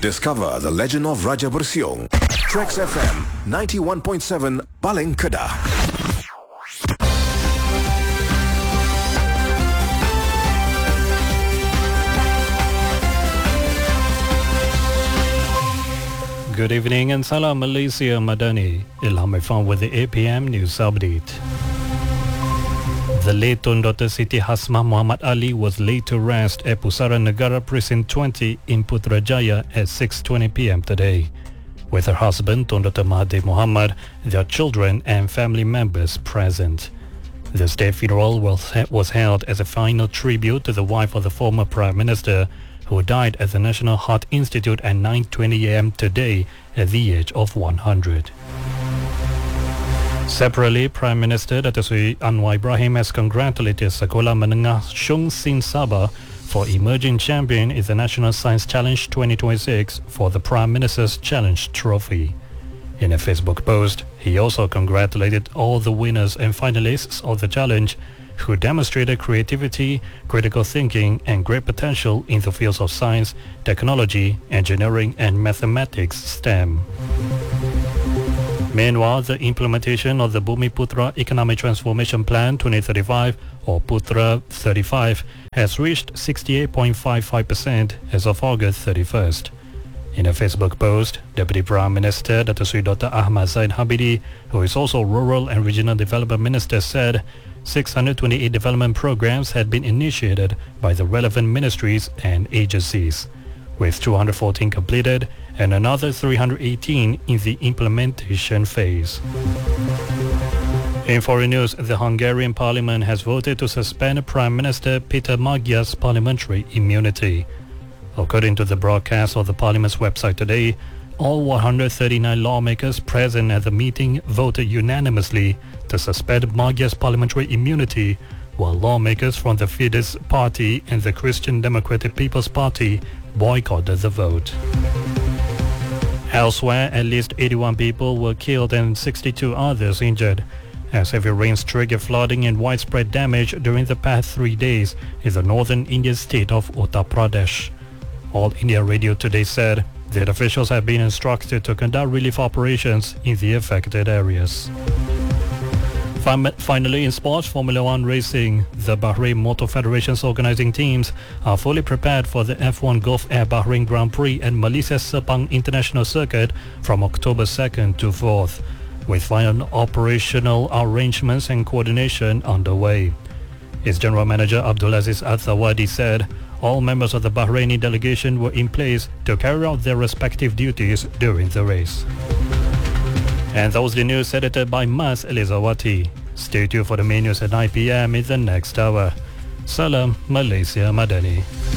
Discover the legend of Raja Bersiong. Trax FM 91.7 Paling Kedah. Good evening and Salam Malaysia Madani. Ilham Irfan with the 8 p.m. news update. The late Tun Dr. Siti Hasmah Muhammad Ali was laid to rest at Pusara Negara Precinct 20 in Putrajaya at 6:20 p.m. today. With her husband Tun Dr. Mahathir Mohamad, their children and family members present. The state funeral was held as a final tribute to the wife of the former Prime Minister, who died at the National Heart Institute at 9:20 a.m. today at the age of 100. Separately, Prime Minister Datuk Seri Anwar Ibrahim has congratulated Sekolah Menengah Shung Sin Sabah for emerging champion in the National Science Challenge 2026 for the Prime Minister's Challenge Trophy. In a Facebook post, he also congratulated all the winners and finalists of the challenge who demonstrated creativity, critical thinking and great potential in the fields of science, technology, engineering and mathematics STEM. Meanwhile, the implementation of the Bumiputra Economic Transformation Plan 2035 or Putra 35 has reached 68.55% as of August 31st. In a Facebook post, Deputy Prime Minister Datuk Seri Dr. Ahmad Zaid Habidi, who is also Rural and Regional Development Minister, said 628 development programs had been initiated by the relevant ministries and agencies, with 214 completed and another 318 in the implementation phase. In foreign news, the Hungarian Parliament has voted to suspend Prime Minister Peter Magyar's parliamentary immunity. According to the broadcast of the Parliament's website today, all 139 lawmakers present at the meeting voted unanimously to suspend Magyar's parliamentary immunity, while lawmakers from the Fidesz Party and the Christian Democratic People's Party boycotted the vote. Elsewhere, at least 81 people were killed and 62 others injured, as heavy rains triggered flooding and widespread damage during the past 3 days in the northern Indian state of Uttar Pradesh. All India Radio today said that officials have been instructed to conduct relief operations in the affected areas. Finally, in sports, Formula One racing, the Bahrain Motor Federation's organizing teams are fully prepared for the F1 Gulf Air Bahrain Grand Prix and Malaysia Sepang International Circuit from October 2nd to 4th, with final operational arrangements and coordination underway. Its General Manager Abdulaziz Al-Thawadi said all members of the Bahraini delegation were in place to carry out their respective duties during the race. And that was the news edited by Mas Elizawati. Stay tuned for the main news at 9 p.m. in the next hour. Salam Malaysia Madani.